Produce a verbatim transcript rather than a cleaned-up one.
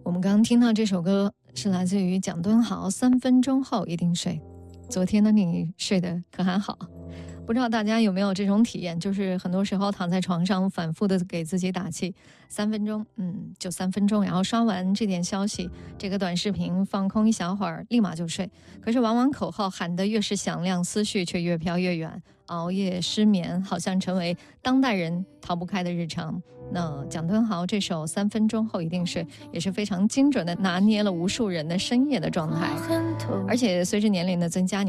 我们刚刚听到这首歌是来自于蒋敦豪，三分钟后一定睡。昨天的你睡得可还好？不知道大家有没有这种体验，就是很多时候躺在床上反复的给自己打气，三分钟，嗯，就三分钟，然后刷完这点消息，这个短视频放空一小会儿，立马就睡。可是往往口号喊得越是响亮，思绪却越飘越远，熬夜失眠好像成为当代人逃不开的日常。那蒋敦豪这首三分钟后一定睡也是非常精准的拿捏了无数人的深夜的状态，而且随着年龄的增加，